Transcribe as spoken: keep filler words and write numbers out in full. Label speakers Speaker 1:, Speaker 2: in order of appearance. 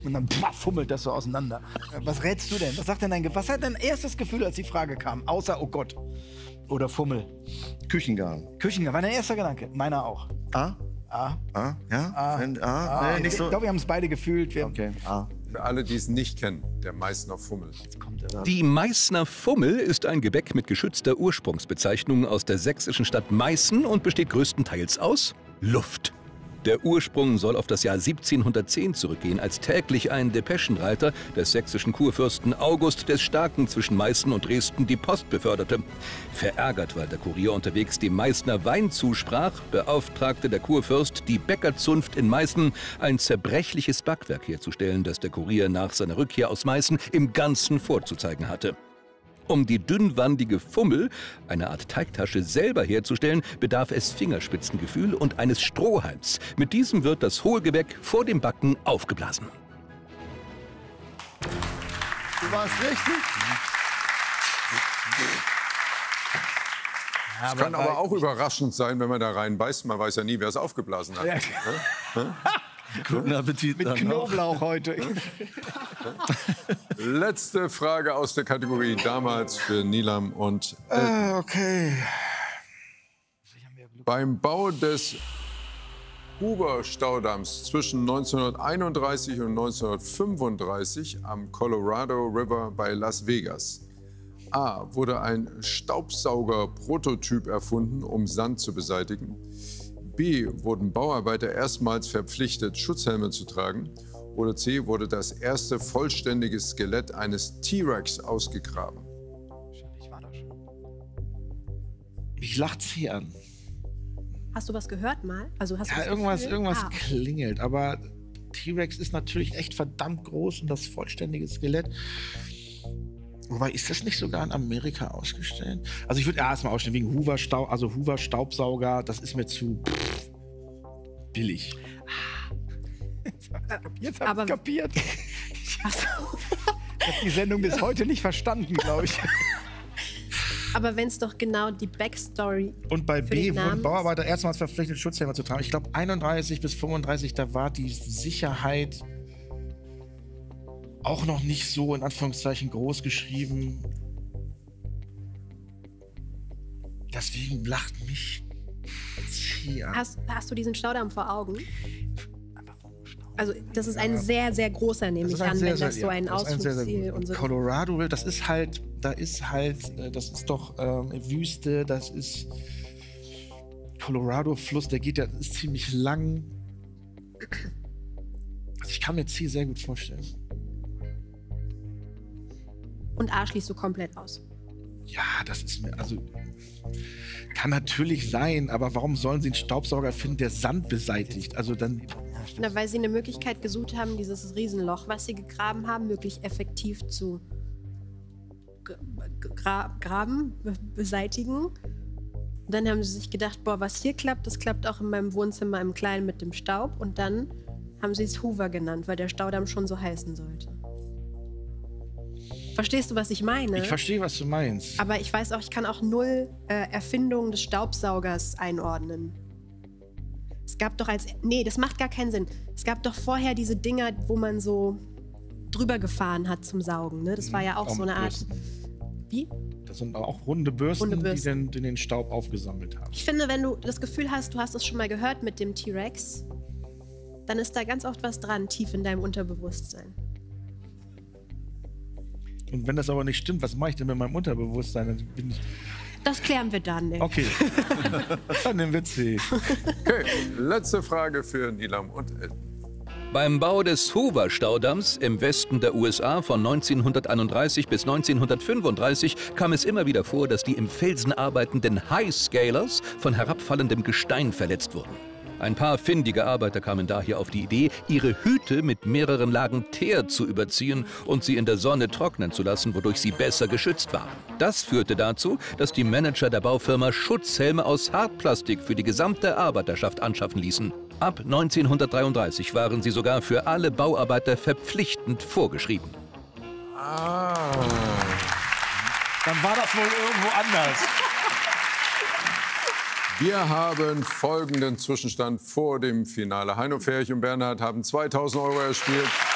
Speaker 1: Und dann pff, fummelt das so auseinander. Was rätst du denn? Was sagt denn dein Ge Was hat dein erstes Gefühl, als die Frage kam? Außer, oh Gott. Oder Fummel.
Speaker 2: Küchengarn.
Speaker 1: Küchengarn war dein erster Gedanke. Meiner auch.
Speaker 2: A?
Speaker 1: A.
Speaker 2: A? Ja?
Speaker 1: A.
Speaker 2: Wenn- A?
Speaker 1: A.
Speaker 2: Nee, nicht so.
Speaker 1: Ich glaube, wir haben es beide gefühlt. Wir
Speaker 2: Okay, A.
Speaker 3: Für alle, die es nicht kennen, der Meißner Fummel.
Speaker 4: Die Meißner Fummel ist ein Gebäck mit geschützter Ursprungsbezeichnung aus der sächsischen Stadt Meißen und besteht größtenteils aus Luft. Der Ursprung soll auf das Jahr siebzehnhundertzehn zurückgehen, als täglich ein Depeschenreiter des sächsischen Kurfürsten August des Starken zwischen Meißen und Dresden die Post beförderte. Verärgert, weil der Kurier unterwegs dem Meißner Wein zusprach, beauftragte der Kurfürst die Bäckerzunft in Meißen, ein zerbrechliches Backwerk herzustellen, das der Kurier nach seiner Rückkehr aus Meißen im Ganzen vorzuzeigen hatte. Um die dünnwandige Fummel, eine Art Teigtasche, selber herzustellen, bedarf es Fingerspitzengefühl und eines Strohhalms. Mit diesem wird das Hohlgebäck vor dem Backen aufgeblasen.
Speaker 2: Du warst richtig.
Speaker 3: Das kann aber auch überraschend sein, wenn man da reinbeißt. Man weiß ja nie, wer es aufgeblasen hat.
Speaker 1: Ja.
Speaker 3: Ja?
Speaker 2: Guten Appetit.
Speaker 1: mit Knoblauch heute.
Speaker 3: Letzte Frage aus der Kategorie damals für Nilam und
Speaker 2: Ah, okay.
Speaker 3: beim Bau des Hoover-Staudamms zwischen neunzehnhunderteinunddreißig und neunzehnhundertfünfunddreißig am Colorado River bei Las Vegas. A. Wurde ein Staubsauger-Prototyp erfunden, um Sand zu beseitigen. B. Wurden Bauarbeiter erstmals verpflichtet, Schutzhelme zu tragen. Oder C. Wurde das erste vollständige Skelett eines T-Rex ausgegraben.
Speaker 2: Ich lach C an.
Speaker 5: Hast du was gehört mal? Also hast du
Speaker 2: Ja,
Speaker 5: das
Speaker 2: irgendwas,
Speaker 5: Gefühl?
Speaker 2: irgendwas
Speaker 5: Ah.
Speaker 2: klingelt. Aber T-Rex ist natürlich echt verdammt groß und das vollständige Skelett. Wobei, ist das nicht sogar in Amerika ausgestellt? Also ich würde erstmal ausstellen, wegen Hoover, Stau, also Hoover Staubsauger, das ist mir zu pff, billig.
Speaker 1: Jetzt hab
Speaker 5: Aber-
Speaker 1: ich kapiert.
Speaker 5: Ach so.
Speaker 1: Ich habe die Sendung bis heute nicht verstanden, glaube ich.
Speaker 5: Aber wenn es doch genau die Backstory
Speaker 2: Und bei
Speaker 5: für
Speaker 2: B
Speaker 5: den
Speaker 2: wurden
Speaker 5: Namen
Speaker 2: Bauarbeiter erstmals verpflichtet, Schutzhelme zu tragen. Ich glaube, einunddreißig bis fünfunddreißig, da war die Sicherheit auch noch nicht so in Anführungszeichen groß geschrieben. Deswegen lacht mich C an.
Speaker 5: Hast, hast du diesen Staudamm vor Augen? Also das ist ein sehr, sehr großer, nehme
Speaker 2: Das
Speaker 5: ich
Speaker 2: ist ein
Speaker 5: an,
Speaker 2: sehr,
Speaker 5: wenn
Speaker 2: sehr-
Speaker 5: das so ein
Speaker 2: ja, das ist ein sehr, sehr
Speaker 5: Ausflugsziel
Speaker 2: gut.
Speaker 5: und so.
Speaker 2: Colorado, das ist halt, da ist halt, äh, das ist doch ähm, Wüste, das ist Colorado-Fluss, der geht ja, das ist ziemlich lang. Also ich kann mir C sehr gut vorstellen.
Speaker 5: Und A schließt du komplett aus.
Speaker 2: Ja, das ist mir, also kann natürlich sein, aber warum sollen sie einen Staubsauger finden, der Sand beseitigt? Also dann,
Speaker 5: Na, weil sie eine Möglichkeit gesucht haben, dieses Riesenloch, was sie gegraben haben, wirklich effektiv zu g- gra graben, be beseitigen. Und dann haben sie sich gedacht, boah, was hier klappt, das klappt auch in meinem Wohnzimmer im Kleinen mit dem Staub. Und dann haben sie es Hoover genannt, weil der Staudamm schon so heißen sollte. Verstehst du, was ich meine?
Speaker 2: ich verstehe, was du meinst.
Speaker 5: Aber ich weiß auch, ich kann auch null äh, Erfindungen des Staubsaugers einordnen. Es gab doch als... Nee, das macht gar keinen Sinn. Es gab doch vorher diese Dinger, wo man so drüber gefahren hat zum Saugen. Ne? Das war ja auch so eine Art... Wie?
Speaker 2: Das sind auch runde Bürsten,
Speaker 5: Runde Bürsten.
Speaker 2: Die, den, die den Staub aufgesammelt haben.
Speaker 5: Ich finde, wenn du das Gefühl hast, du hast es schon mal gehört mit dem T-Rex, dann ist da ganz oft was dran, tief in deinem Unterbewusstsein.
Speaker 2: Und wenn das aber nicht stimmt, was mache ich denn mit meinem Unterbewusstsein? Dann bin ich,
Speaker 5: Das klären wir dann, ne?
Speaker 2: okay, dann nehmen wir C.
Speaker 3: Okay, letzte Frage für Nilam und Elton.
Speaker 4: Beim Bau des Hoover-Staudamms im Westen der U S A von neunzehnhunderteinunddreißig bis neunzehnhundertfünfunddreißig kam es immer wieder vor, dass die im Felsen arbeitenden Highscalers von herabfallendem Gestein verletzt wurden. Ein paar findige Arbeiter kamen daher auf die Idee, ihre Hüte mit mehreren Lagen Teer zu überziehen und sie in der Sonne trocknen zu lassen, wodurch sie besser geschützt waren. Das führte dazu, dass die Manager der Baufirma Schutzhelme aus Hartplastik für die gesamte Arbeiterschaft anschaffen ließen. Ab neunzehnhundertdreiunddreißig waren sie sogar für alle Bauarbeiter verpflichtend vorgeschrieben.
Speaker 3: Ah.
Speaker 2: Dann war das wohl irgendwo anders.
Speaker 3: Wir haben folgenden Zwischenstand vor dem Finale. Heino Ferch und Bernhard haben zweitausend Euro erspielt.